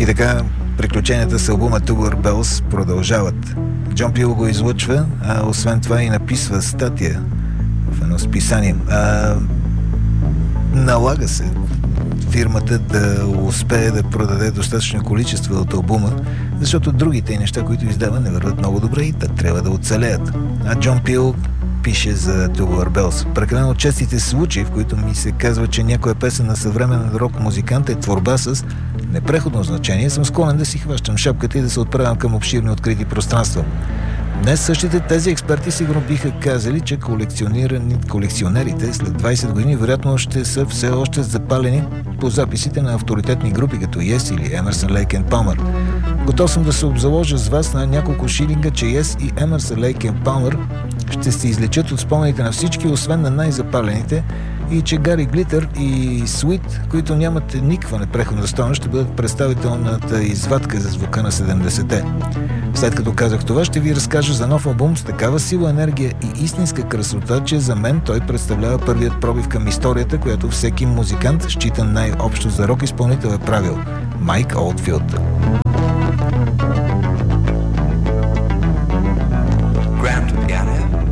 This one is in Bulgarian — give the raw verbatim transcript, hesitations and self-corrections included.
така, приключенията с албума Tubular Bells продължават. Джон Пил го излъчва, а освен това и написва статия в едно списание. А, налага се фирмата да успее да продаде достатъчно количество от албума, защото другите неща, които издава, не върват много добре и трябва да оцелеят. А Джон Пил пише за Tubular Bells. Прекалено честите случаи, в които ми се казва, че някоя песен на съвременен рок-музикант е творба с непреходно значение, съм склонен да си хващам шапката и да се отправям към обширни открити пространства. Днес същите тези експерти сигурно биха казали, че колекционерите след двайсет години вероятно ще са все още запалени по записите на авторитетни групи като Yes или Emerson, Lake and Palmer. Готов съм да се обзаложа с вас на няколко шилинга, че Yes и Emerson, Lake and Palmer ще се излечат от спомените на всички, освен на най-запалените, и че Гари Глитър и Sweet, които нямат никаква непреходна стойност, ще бъдат представителната извадка за звука на седемдесетте. След като казах това, ще ви разкажа за нов албум с такава сила, енергия и истинска красота, че за мен той представлява първият пробив към историята, която всеки музикант, считан най-общо за рок изпълнител, е правил. Майк Олдфилд.